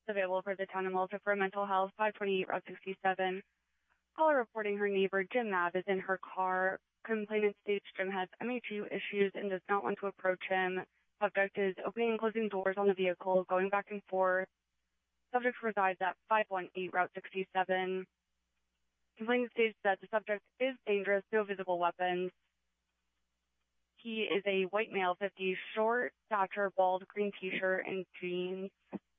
available for the town and Malta for mental health, 528 Route 67. Caller reporting her neighbor Jim Mav is in her car. Complainant states Jim has MHU issues and does not want to approach him. Subject is opening and closing doors on the vehicle, going back and forth. Subject resides at 518 Route 67. Complainant states that the subject is dangerous, no visible weapons. He is a white male, 50, short, stature, bald, green t-shirt, and jeans.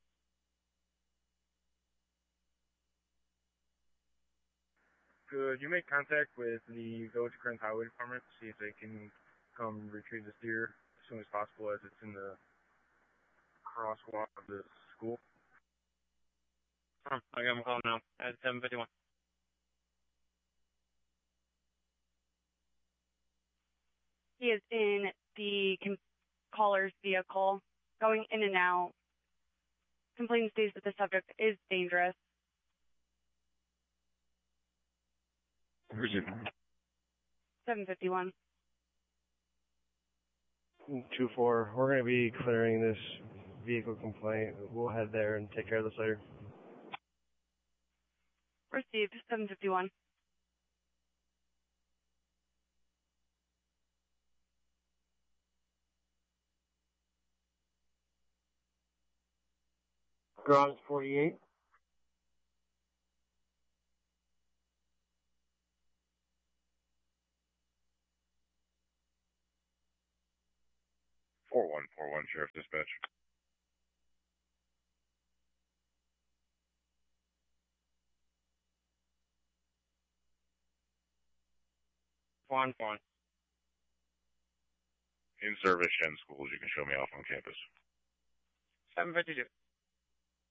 Could you make contact with the Village of Corinth Highway Department to see if they can come retrieve this deer as soon as possible, as it's in the crosswalk of the school? I'll give him a call now at 7:51. He is in the caller's vehicle, going in and out. Complainant states that the subject is dangerous. Where's it? 7:51. 2-4, we're going to be clearing this vehicle complaint. We'll head there and take care of this later. Received, 7:51. Garage 48. Sheriff Dispatch. Fine. In service, Shen Schools. You can show me off on campus. 7:52.